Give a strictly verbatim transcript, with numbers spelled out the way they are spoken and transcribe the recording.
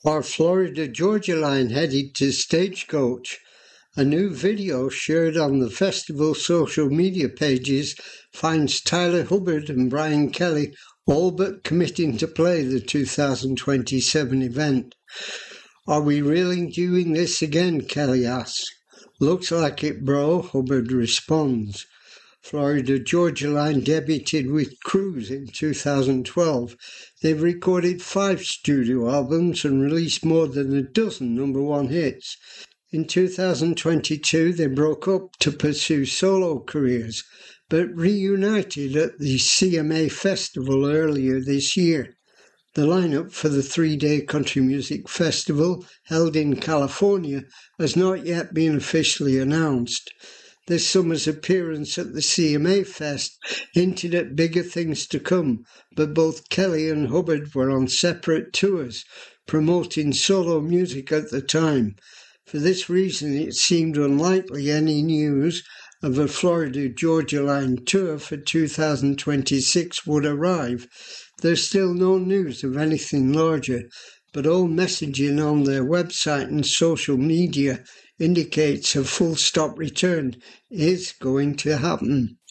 Our Florida Georgia line headed to Stagecoach. A new video shared on the festival social media pages finds Tyler Hubbard and Brian Kelly all but committing to play the two thousand twenty-seven event. "Are we really doing this again?" Kelly asks. "Looks like it, bro," Hubbard responds. Florida Georgia line debuted with Cruise in two thousand twelve. They've recorded five studio albums and released more than a dozen number one hits. In two thousand twenty-two, they broke up to pursue solo careers, but reunited at the C M A Festival earlier this year. The lineup for the three-day country music festival, held in California, has not yet been officially announced. This summer's appearance at the C M A Fest hinted at bigger things to come, but both Kelly and Hubbard were on separate tours, promoting solo music at the time. For this reason, it seemed unlikely any news of a Florida Georgia line tour for two thousand twenty-six would arrive. There's still no news of anything larger, but all messaging on their website and social media indicates a full-stop return is going to happen.